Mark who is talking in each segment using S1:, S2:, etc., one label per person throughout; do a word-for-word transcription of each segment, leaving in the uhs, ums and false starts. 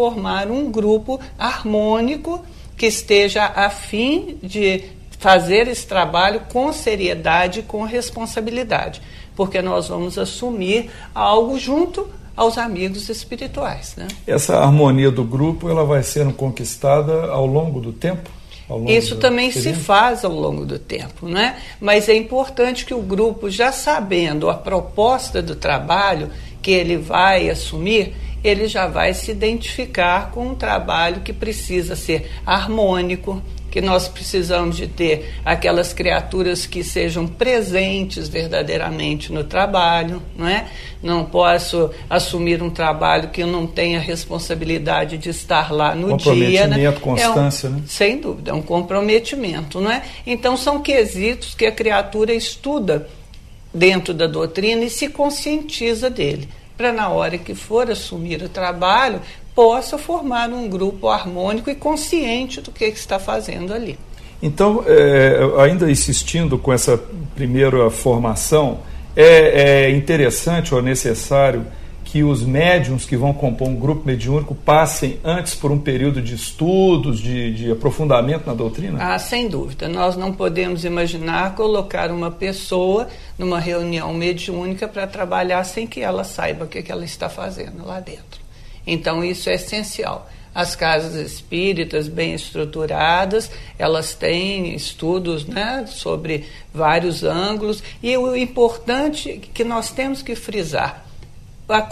S1: formar um grupo harmônico que esteja a fim de fazer esse trabalho com seriedade e com responsabilidade, porque nós vamos assumir algo junto aos amigos espirituais, né?
S2: Essa harmonia do grupo, ela vai sendo conquistada ao longo do tempo?
S1: Isso também se faz ao longo do tempo, né? Mas é importante que o grupo, já sabendo a proposta do trabalho que ele vai assumir, ele já vai se identificar com um trabalho que precisa ser harmônico, que nós precisamos de ter aquelas criaturas que sejam presentes verdadeiramente no trabalho, não é? Não posso assumir um trabalho que eu não tenha responsabilidade de estar lá no dia, né?
S2: Comprometimento, constância,
S1: é um,
S2: né?
S1: Sem dúvida, é um comprometimento, não é? Então são quesitos que a criatura estuda dentro da doutrina e se conscientiza dele, para na hora que for assumir o trabalho, possa formar um grupo harmônico e consciente do que está fazendo ali.
S2: Então, é, ainda insistindo com essa primeira formação, é, é interessante ou necessário que os médiuns que vão compor um grupo mediúnico passem antes por um período de estudos, de, de aprofundamento na doutrina?
S1: Ah, sem dúvida. Nós não podemos imaginar colocar uma pessoa numa reunião mediúnica para trabalhar sem que ela saiba o que, que ela está fazendo lá dentro. Então isso é essencial. As casas espíritas bem estruturadas, elas têm estudos, né, sobre vários ângulos, e o importante que nós temos que frisar, a,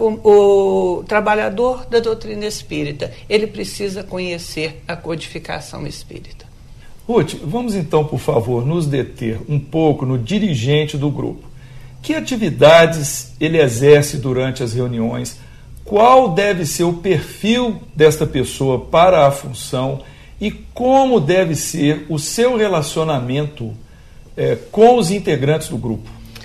S1: o trabalhador da doutrina espírita, ele precisa conhecer a codificação espírita.
S2: Ruth, vamos então, por favor, nos deter um pouco no dirigente do grupo. Que atividades ele exerce durante as reuniões? Qual deve ser o perfil desta pessoa para a função e como deve ser o seu relacionamento é, com os integrantes do grupo?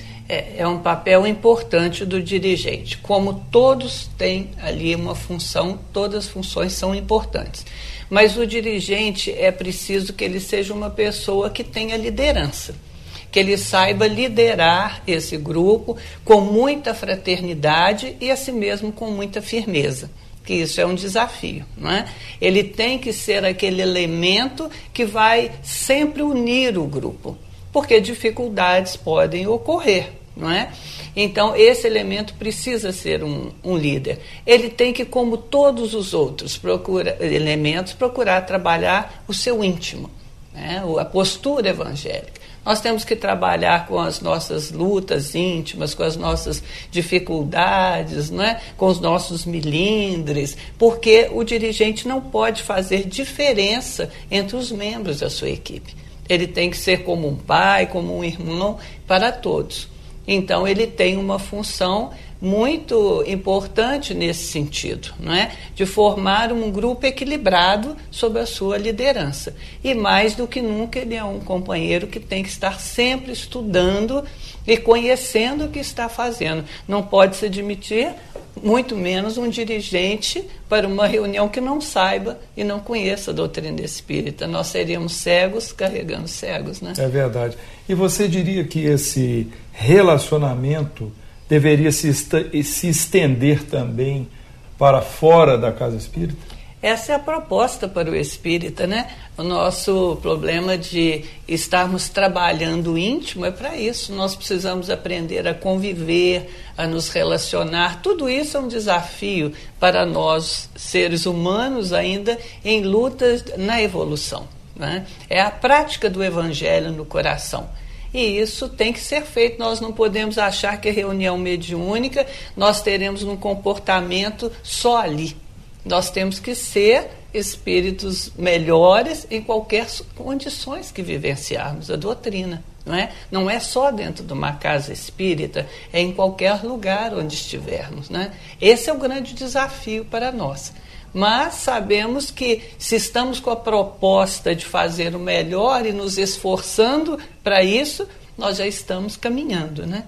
S1: É, é um papel importante do dirigente. Como todos têm ali uma função, todas as funções são importantes. Mas o dirigente é preciso que ele seja uma pessoa que tenha liderança, que ele saiba liderar esse grupo com muita fraternidade e assim mesmo com muita firmeza, que isso é um desafio, não é? Ele tem que ser aquele elemento que vai sempre unir o grupo, porque dificuldades podem ocorrer, não é? Então esse elemento precisa ser um, um líder. Ele tem que, como todos os outros procura, elementos, procurar trabalhar o seu íntimo, né? A postura evangélica. Nós temos que trabalhar com as nossas lutas íntimas, com as nossas dificuldades, né? Com os nossos milindres, porque o dirigente não pode fazer diferença entre os membros da sua equipe. Ele tem que ser como um pai, como um irmão para todos. Então ele tem uma função muito importante nesse sentido, não é? De formar um grupo equilibrado sob a sua liderança. E mais do que nunca ele é um companheiro que tem que estar sempre estudando e conhecendo o que está fazendo. Não pode se admitir, muito menos um dirigente para uma reunião que não saiba e não conheça a doutrina espírita. Nós seríamos cegos carregando cegos, né?
S2: É verdade. E você diria que esse relacionamento deveria se, se estender também para fora da casa espírita?
S1: Essa é a proposta para o espírita, né? O nosso problema de estarmos trabalhando íntimo é para isso. Nós precisamos aprender a conviver, a nos relacionar. Tudo isso é um desafio para nós, seres humanos, ainda em lutas na evolução, né? É a prática do evangelho no coração. E isso tem que ser feito. Nós não podemos achar que a reunião mediúnica nós teremos um comportamento só ali. Nós temos que ser espíritos melhores em qualquer condições que vivenciarmos a doutrina, não é? Não é só dentro de uma casa espírita, é em qualquer lugar onde estivermos, né? Esse é o grande desafio para nós. Mas sabemos que se estamos com a proposta de fazer o melhor e nos esforçando para isso, nós já estamos caminhando, né?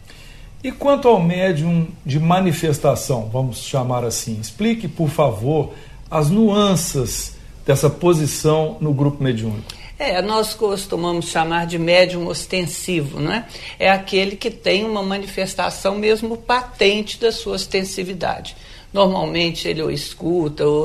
S2: E quanto ao médium de manifestação, vamos chamar assim, explique, por favor, as nuances dessa posição no grupo mediúnico.
S1: É, nós costumamos chamar de médium ostensivo, não é? É aquele que tem uma manifestação mesmo patente da sua ostensividade. Normalmente ele ou escuta ou